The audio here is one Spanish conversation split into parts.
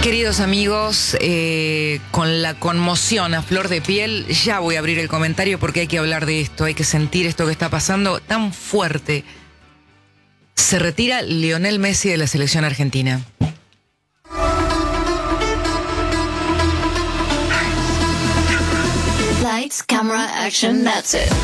Queridos amigos, con la conmoción a flor de piel, ya voy a abrir el comentario porque hay que hablar de esto, hay que sentir esto que está pasando tan fuerte. Se retira Lionel Messi de la selección argentina. Lights, camera, action, that's it.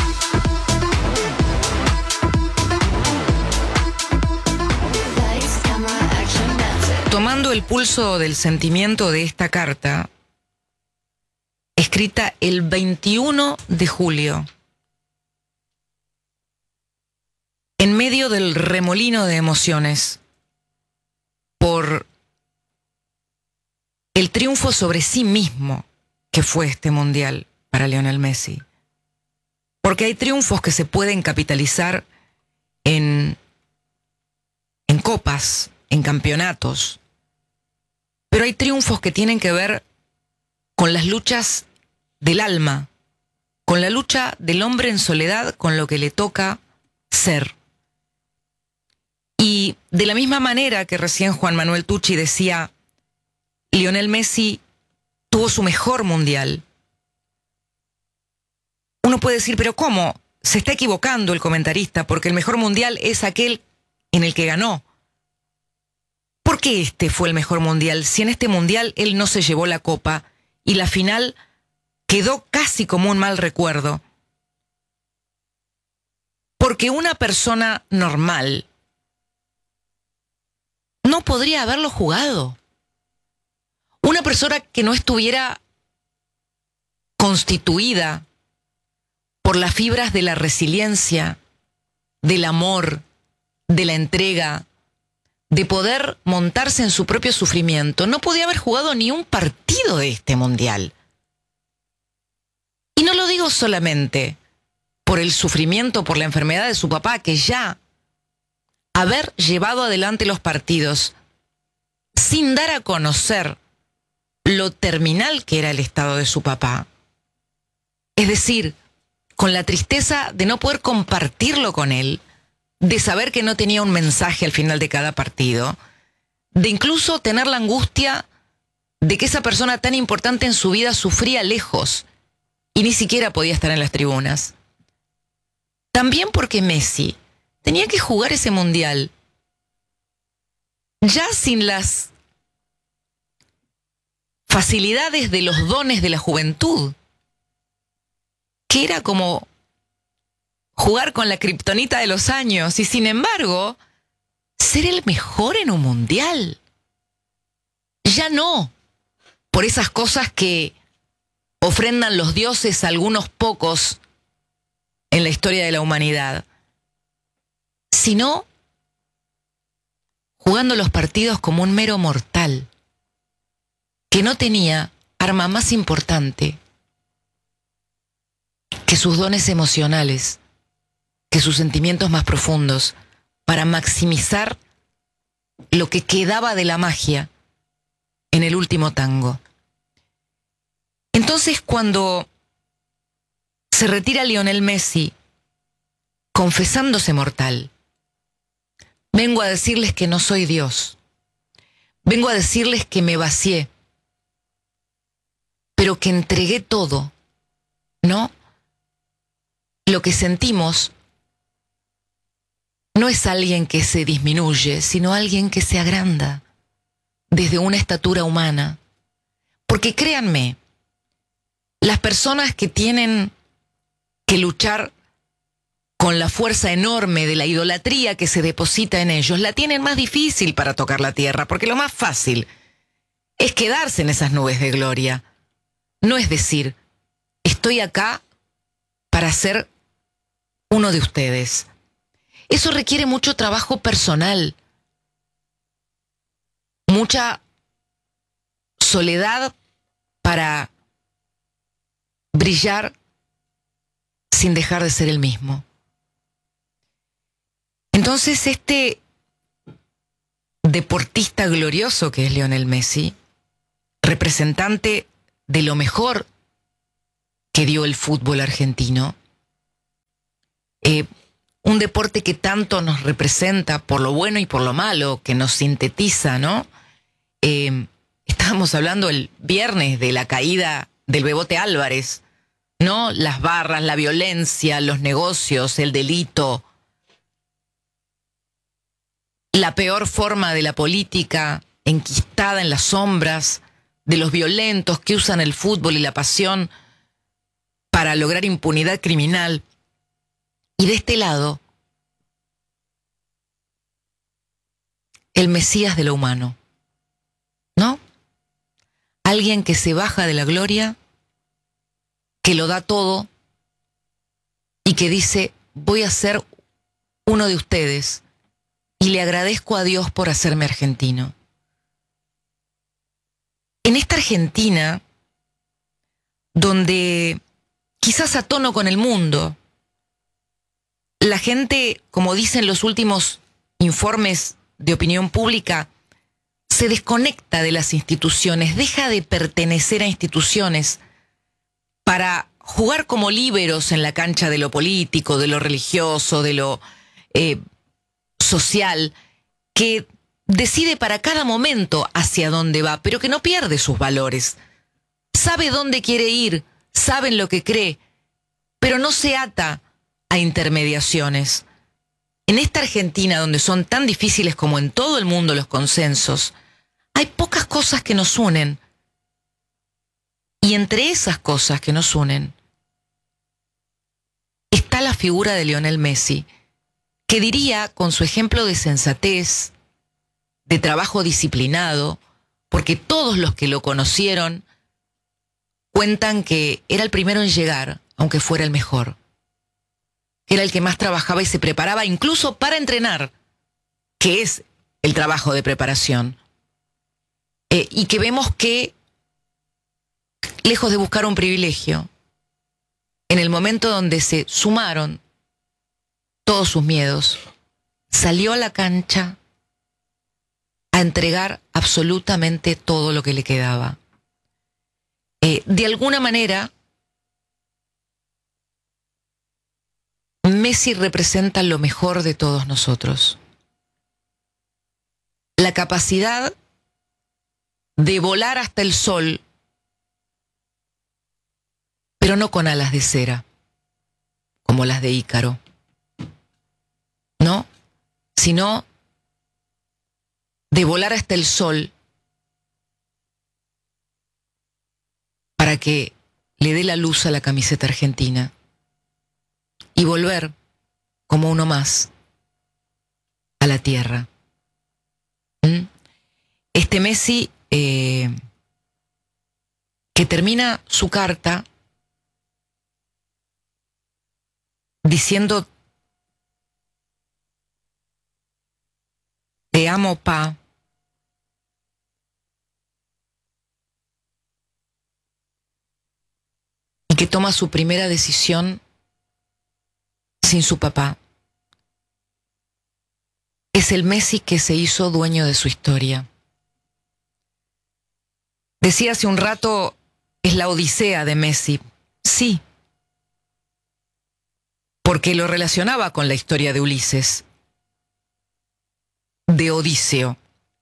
Lights, camera, action, that's it. Tomando el pulso del sentimiento de esta carta, escrita el 21 de julio, en medio del remolino de emociones por el triunfo sobre sí mismo que fue este mundial para Lionel Messi. Porque hay triunfos que se pueden capitalizar en copas, en campeonatos, pero hay triunfos que tienen que ver con las luchas del alma, con la lucha del hombre en soledad con lo que le toca ser. Y de la misma manera que recién Juan Manuel Tucci decía, Lionel Messi tuvo su mejor mundial. Uno puede decir, pero ¿cómo? Se está equivocando el comentarista, porque el mejor mundial es aquel en el que ganó. ¿Por qué este fue el mejor mundial? Si en este mundial él no se llevó la copa y la final quedó casi como un mal recuerdo. Porque una persona normal no podría haberlo jugado. Una persona que no estuviera constituida por las fibras de la resiliencia, del amor, de la entrega, de poder montarse en su propio sufrimiento, no podía haber jugado ni un partido de este mundial. Y no lo digo solamente por el sufrimiento, por la enfermedad de su papá, que ya haber llevado adelante los partidos sin dar a conocer lo terminal que era el estado de su papá. Es decir, con la tristeza de no poder compartirlo con él, de saber que no tenía un mensaje al final de cada partido, de incluso tener la angustia de que esa persona tan importante en su vida sufría lejos y ni siquiera podía estar en las tribunas. También porque Messi tenía que jugar ese mundial ya sin las facilidades de los dones de la juventud, que era como jugar con la kriptonita de los años y sin embargo ser el mejor en un mundial. Ya no por esas cosas que ofrendan los dioses a algunos pocos en la historia de la humanidad, sino jugando los partidos como un mero mortal que no tenía arma más importante que sus dones emocionales, que sus sentimientos más profundos, para maximizar lo que quedaba de la magia en el último tango. Entonces, cuando se retira Lionel Messi, confesándose mortal, vengo a decirles que no soy Dios. Vengo a decirles que me vacié, pero que entregué todo, ¿no? Lo que sentimos no es alguien que se disminuye, sino alguien que se agranda desde una estatura humana. Porque créanme, las personas que tienen que luchar con la fuerza enorme de la idolatría que se deposita en ellos, la tienen más difícil para tocar la tierra, porque lo más fácil es quedarse en esas nubes de gloria. No es decir, estoy acá para ser uno de ustedes. Eso requiere mucho trabajo personal, mucha soledad para brillar sin dejar de ser el mismo. Entonces, este deportista glorioso que es Lionel Messi, representante de lo mejor que dio el fútbol argentino, un deporte que tanto nos representa por lo bueno y por lo malo, que nos sintetiza, ¿no? estábamos hablando el viernes de la caída del Bebote Álvarez, ¿no? Las barras, la violencia, los negocios, el delito, la peor forma de la política enquistada en las sombras, de los violentos que usan el fútbol y la pasión para lograr impunidad criminal. Y de este lado, el Mesías de lo humano, ¿no? Alguien que se baja de la gloria, que lo da todo y que dice, voy a ser uno de ustedes y le agradezco a Dios por hacerme argentino. En esta Argentina, donde quizás a tono con el mundo, la gente, como dicen los últimos informes de opinión pública, se desconecta de las instituciones, deja de pertenecer a instituciones para jugar como líberos en la cancha de lo político, de lo religioso, de lo social, que decide para cada momento hacia dónde va, pero que no pierde sus valores. Sabe dónde quiere ir, sabe en lo que cree, pero no se ata a intermediaciones. En esta Argentina, donde son tan difíciles como en todo el mundo los consensos, hay pocas cosas que nos unen. Y entre esas cosas que nos unen está la figura de Lionel Messi, que diría, con su ejemplo de sensatez, de trabajo disciplinado, porque todos los que lo conocieron cuentan que era el primero en llegar, aunque fuera el mejor, que era el que más trabajaba y se preparaba incluso para entrenar, que es el trabajo de preparación. Y que vemos que, lejos de buscar un privilegio, en el momento donde se sumaron todos sus miedos, salió a la cancha a entregar absolutamente todo lo que le quedaba. De alguna manera, Messi representa lo mejor de todos nosotros. La capacidad de volar hasta el sol, pero no con alas de cera, como las de Ícaro, ¿no? Sino de volar hasta el sol para que le dé la luz a la camiseta argentina y volver como uno más a la tierra. Este Messi que termina su carta diciendo: te amo, pa. Y que toma su primera decisión sin su papá. Es el Messi que se hizo dueño de su historia. Decía hace un rato, es la odisea de Messi. Sí, porque lo relacionaba con la historia de Ulises, de Odiseo.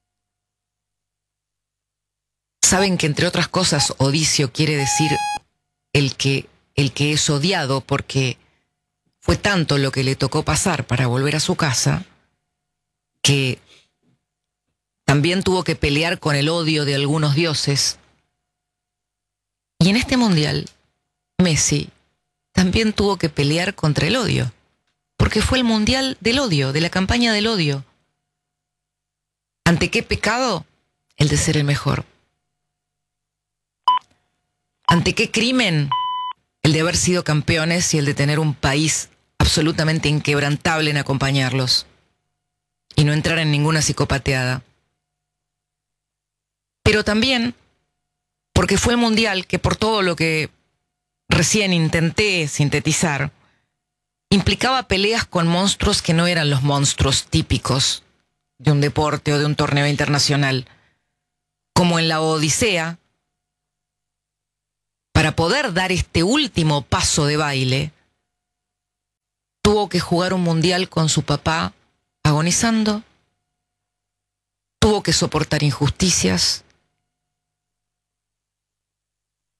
Saben que, entre otras cosas, Odiseo quiere decir el que es odiado, porque fue tanto lo que le tocó pasar para volver a su casa, que también tuvo que pelear con el odio de algunos dioses. Y en este mundial, Messi también tuvo que pelear contra el odio, porque fue el mundial del odio, de la campaña del odio. ¿Ante qué pecado? El de ser el mejor. ¿Ante qué crimen? El de haber sido campeones y el de tener un país absolutamente inquebrantable en acompañarlos y no entrar en ninguna psicopateada. Pero también porque fue el mundial que, por todo lo que recién intenté sintetizar, implicaba peleas con monstruos que no eran los monstruos típicos de un deporte o de un torneo internacional. Como en la Odisea, para poder dar este último paso de baile, tuvo que jugar un mundial con su papá agonizando, tuvo que soportar injusticias,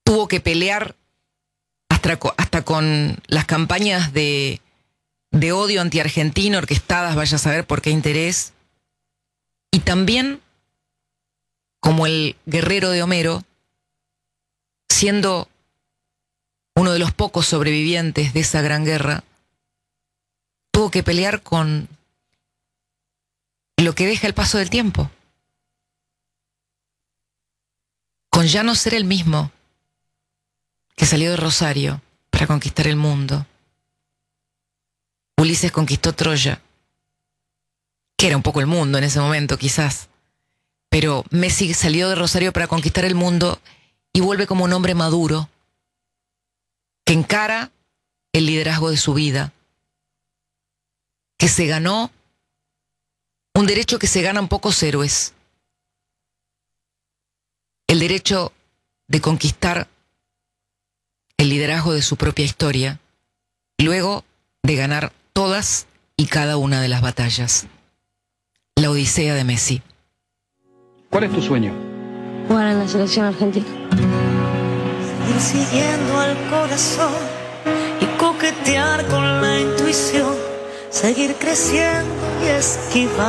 tuvo que pelear hasta con las campañas de odio anti-argentino orquestadas, vaya a saber por qué interés. Y también, como el guerrero de Homero, siendo uno de los pocos sobrevivientes de esa gran guerra, tuvo que pelear con lo que deja el paso del tiempo, con ya no ser el mismo que salió de Rosario para conquistar el mundo. Ulises conquistó Troya, que era un poco el mundo en ese momento quizás, pero Messi salió de Rosario para conquistar el mundo y vuelve como un hombre maduro que encara el liderazgo de su vida, que se ganó un derecho que se ganan pocos héroes, el derecho de conquistar el liderazgo de su propia historia, luego de ganar todas y cada una de las batallas. La odisea de Messi. ¿Cuál es tu sueño? Jugar en la selección argentina. Ir siguiendo al corazón y coquetear con la intuición, seguir creciendo y esquivar